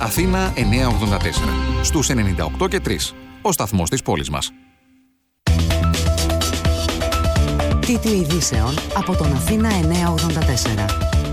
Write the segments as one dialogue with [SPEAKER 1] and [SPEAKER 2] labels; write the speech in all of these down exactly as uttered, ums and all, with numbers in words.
[SPEAKER 1] Αθήνα εννιακόσια ογδόντα τέσσερα. Στους ενενήντα οκτώ και τρία. Ο σταθμός της πόλης μας.
[SPEAKER 2] Τίτλοι ειδήσεων από τον Αθήνα εννιακόσια ογδόντα τέσσερα.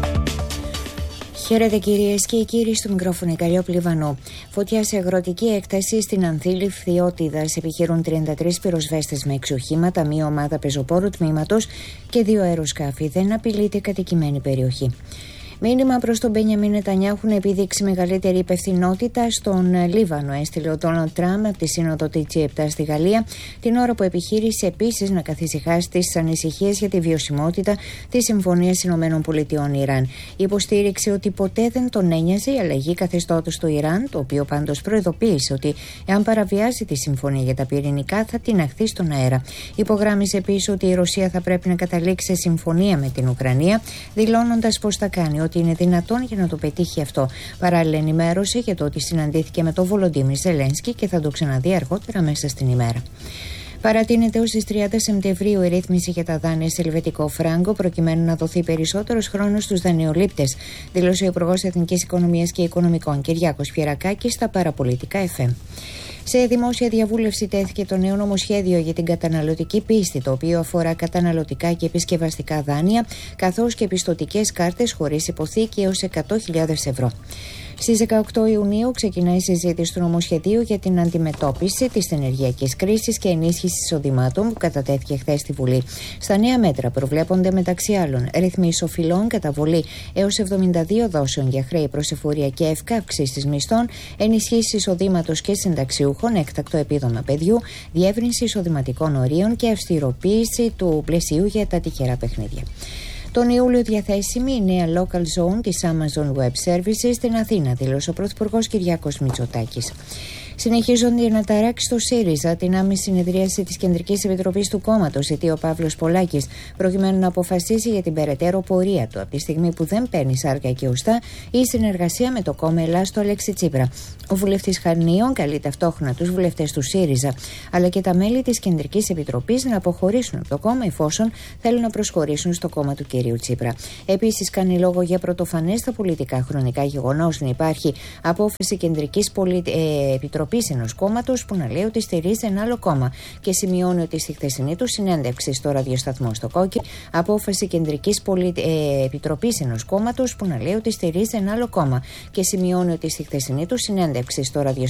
[SPEAKER 3] Χαίρετε κυρίες και κύριοι, στο μικρόφωνο η Καλλιόπη Λιβανού. Φωτιά σε αγροτική έκταση στην Ανθήλη Φθιώτιδας. Επιχειρούν τριάντα τρεις πυροσβέστες με έξι οχήματα, μία ομάδα πεζοπόρου τμήματος και δύο αεροσκάφη. Δεν απειλείται η κατοικημένη περιοχή. Μήνυμα προς τον Μπένιαμιν Νετανιάχου να επιδείξει μεγαλύτερη υπευθυνότητα στον Λίβανο. Έστειλε ο Ντόναλντ Τραμπ από τη Σύνοδο τι τζι επτά στη Γαλλία, την ώρα που επιχείρησε επίσης να καθησυχάσει τις ανησυχίες για τη βιωσιμότητα της Συμφωνίας Ηνωμένων Πολιτειών Ιράν. Υποστήριξε ότι ποτέ δεν τον ένοιαζε η αλλαγή καθεστώτος του Ιράν, το οποίο πάντως προειδοποίησε ότι εάν παραβιάσει τη συμφωνία για τα πυρηνικά θα τιναχθεί στον αέρα. Υπογράμμισε επίσης ότι η Ρωσία θα πρέπει να καταλήξει σε συμφωνία με την Ουκρανία, δηλώνοντας πως θα κάνει ότι είναι δυνατόν για να το πετύχει αυτό. Παράλληλα, ενημέρωσε για το ότι συναντήθηκε με τον Βολοντίμιρ Ζελένσκι και θα το ξαναδεί αργότερα μέσα στην ημέρα. Παρατείνεται ως τις τριάντα Σεπτεμβρίου η ρύθμιση για τα δάνεια σε ελβετικό φράγκο, προκειμένου να δοθεί περισσότερος χρόνος στους δανειολήπτες, δήλωσε ο Υπουργός Εθνικής Οικονομίας και Οικονομικών Κυριάκος Πιερακάκης στα παραπολιτικά εφ εμ. Σε δημόσια διαβούλευση τέθηκε το νέο νομοσχέδιο για την καταναλωτική πίστη, το οποίο αφορά καταναλωτικά και επισκευαστικά δάνεια, καθώς και πιστωτικές κάρτες χωρίς υποθήκη έως εκατό χιλιάδες ευρώ. Στις δεκαοκτώ Ιουνίου ξεκινάει η συζήτηση του νομοσχεδίου για την αντιμετώπιση της ενεργειακής κρίσης και ενίσχυση εισοδημάτων που κατατέθηκε χθες στη Βουλή. Στα νέα μέτρα προβλέπονται μεταξύ άλλων ρυθμίσεις οφειλών, καταβολή έως εβδομήντα δύο δόσεων για χρέη προς εφορία και εύκα, αυξήσεις μισθών, ενισχύσεις εισοδήματος και συνταξιούχων, έκτακτο επίδομα παιδιού, διεύρυνση εισοδηματικών ορίων και αυστηροποίηση του πλαισίου για τα τυχερά παιχνίδια. Τον Ιούλιο διαθέσιμη η νέα local zone της Amazon Web Services στην Αθήνα, δήλωσε ο Πρωθυπουργός Κυριάκος Μητσοτάκης. Συνεχίζονται οι αναταράξεις στο ΣΥΡΙΖΑ, την άμεση συνεδρίαση της Κεντρικής Επιτροπής του κόμματος, ζητεί ο Παύλος Πολάκης, προκειμένου να αποφασίσει για την περαιτέρω πορεία του, από τη στιγμή που δεν παίρνει σάρκα και οστά η συνεργασία με το κόμμα Ελλάς του Αλέξη Τσίπρα. Ο βουλευτής Χαρνίων καλεί ταυτόχρονα τους βουλευτές του ΣΥΡΙΖΑ, αλλά και τα μέλη της Κεντρικής Επιτροπής να αποχωρήσουν από το κόμμα εφόσον θέλουν να προσχωρήσουν στο κόμμα του κυρίου Τσίπρα. Επίσης, κάνει λόγο για πρωτοφανές στα πολιτικά χρονικά γεγονός να υπάρχει απόφαση Κεντρικής Πολι... ε, Επιτροπής ενός κόμματος που να λέει ότι στηρίζει ένα άλλο κόμμα και σημειώνει ότι στη χθεσινή του συνέντευξη στο ραδιοσταθμό στο Κόκκι, απόφαση Κεντρικής Πολι... ε, Επιτροπής ενός κόμματος που να λέει ότι στηρίζει ένα άλλο κόμμα και σημειώνει ότι στη χθεσινή του συνέντευξη στο ραδιοσταθμό